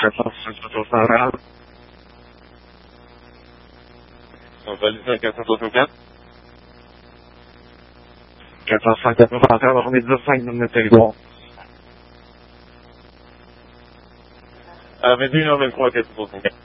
405 Central. Validé 464. 405 Central, on est 5 dans le territoire. À 21h23 464.